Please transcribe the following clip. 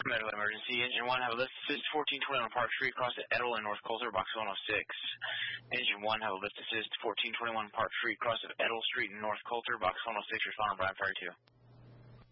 Medical emergency. Engine 1, have a lift assist 1421 Park Street, cross at Edel in North Coulter, box 106. Engine 1, have a lift assist 1421 Park Street, cross at Edel Street in North Coulter, box 106, responder Brian Ferry 2.